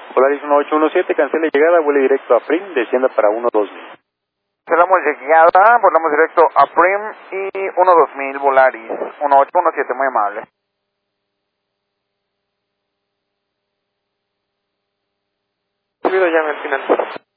Volaris 1817, cancele llegada, vuele directo a Prim, descienda para 12000. Cancelamos llegada, volamos directo a Prim y 12000 Volaris 1817, muy amable. Subido ya en el final.